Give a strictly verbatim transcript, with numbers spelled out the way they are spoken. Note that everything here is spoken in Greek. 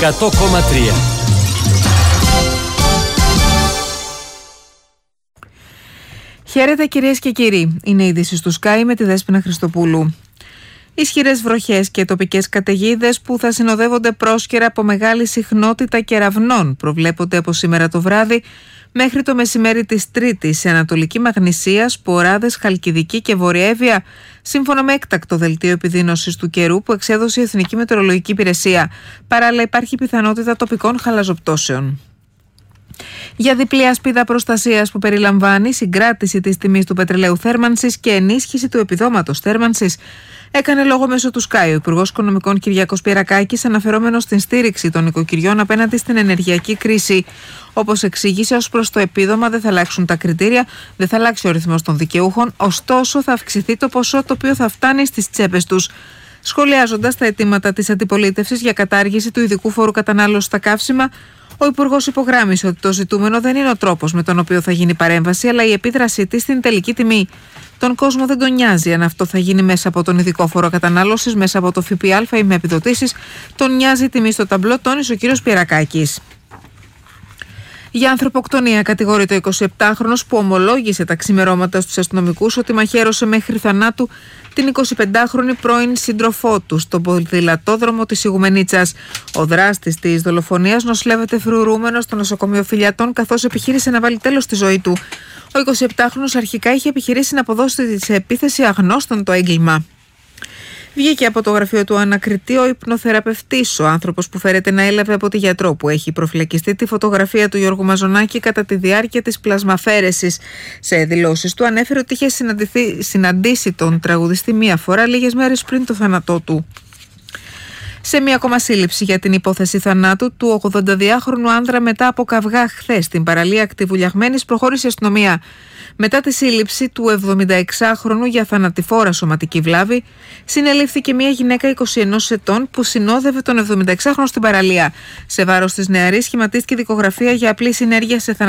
εκατό κόμμα τρία. Χαίρετε κυρίες και κύριοι. Είναι η είδηση του Sky με τη Δέσποινα Χριστοπούλου. Ισχυρές βροχές και τοπικές καταιγίδες που θα συνοδεύονται πρόσκαιρα από μεγάλη συχνότητα κεραυνών προβλέπονται από σήμερα το βράδυ μέχρι το μεσημέρι της Τρίτης σε Ανατολική Μαγνησία, Σποράδες, Χαλκιδική και Βορειεύεια, σύμφωνα με έκτακτο δελτίο επιδείνωσης του καιρού που εξέδωσε η Εθνική Μετεωρολογική Υπηρεσία. Παράλληλα, υπάρχει πιθανότητα τοπικών χαλαζοπτώσεων. Για διπλή ασπίδα προστασίας που περιλαμβάνει συγκράτηση της τιμής του πετρελαίου θέρμανσης και ενίσχυση του επιδόματος θέρμανσης, έκανε λόγο μέσω του Sky ο Υπουργός Οικονομικών Κυριάκος Πιερακάκης, αναφερόμενος στην στήριξη των οικοκυριών απέναντι στην ενεργειακή κρίση. Όπως εξήγησε, ως προς το επίδομα δεν θα αλλάξουν τα κριτήρια, δεν θα αλλάξει ο ρυθμός των δικαιούχων, ωστόσο θα αυξηθεί το ποσό το οποίο θα φτάνει στις τσέπες τους. Σχολιάζοντας τα αιτήματα της αντιπολίτευσης για κατάργηση του ειδικού φόρου κατανάλωσης στα καύσιμα, ο Υπουργός υπογράμμισε ότι το ζητούμενο δεν είναι ο τρόπος με τον οποίο θα γίνει η παρέμβαση, αλλά η επίδρασή της στην τελική τιμή. Τον κόσμο δεν τον νοιάζει αν αυτό θα γίνει μέσα από τον ειδικό φόρο κατανάλωσης, μέσα από το ΦΠΑ ή με επιδοτήσεις. Τον νοιάζει η τιμή στο ταμπλό, τόνισε ο κύριος Πιερακάκης. Για ανθρωποκτονία κατηγορείται ο εικοσιεπτάχρονος που ομολόγησε τα ξημερώματα στους αστυνομικούς ότι μαχαίρωσε μέχρι θανάτου την εικοσιπεντάχρονη πρώην σύντροφό του στον ποδηλατόδρομο της Ιγουμενίτσας. Ο δράστης της δολοφονίας νοσηλεύεται φρουρούμενος στο νοσοκομείο Φιλιατών, καθώς επιχείρησε να βάλει τέλος στη ζωή του. Ο εικοσιεπτάχρονος αρχικά είχε επιχειρήσει να αποδώσει σε επίθεση αγνώστων το έγκλημα. Βγήκε από το γραφείο του ανακριτή ο υπνοθεραπευτής, ο άνθρωπος που φέρεται να έλαβε από τη γιατρό που έχει προφυλακιστεί τη φωτογραφία του Γιώργου Μαζονάκη κατά τη διάρκεια της πλασμαφέρεσης. Σε δηλώσεις του ανέφερε ότι είχε συναντήσει τον τραγουδιστή μία φορά λίγες μέρες πριν το θάνατό του. Σε μία ακόμα σύλληψη για την υπόθεση θανάτου του ογδονταδυάχρονου άνδρα μετά από καυγά χθες στην παραλία Ακτιβουλιαγμένης, προχώρησε η αστυνομία. Μετά τη σύλληψη του εβδομηνταεξάχρονου για θανατηφόρα σωματική βλάβη, συνελήφθηκε μια γυναίκα είκοσι ενός ετών που συνόδευε τον εβδομηνταεξάχρονο στην παραλία. Σε βάρος της νεαρής σχηματίστηκε δικογραφία για απλή συνέργεια σε θανατηφόρα.